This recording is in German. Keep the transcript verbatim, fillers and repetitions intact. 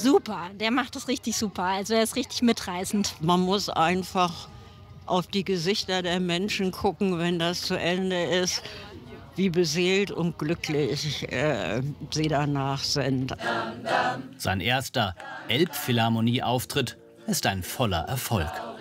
super, der macht das richtig super. Also er ist richtig mitreißend. Man muss einfach auf die Gesichter der Menschen gucken, wenn das zu Ende ist, wie beseelt und glücklich äh, sie danach sind. Sein erster Elbphilharmonie-Auftritt ist ein voller Erfolg.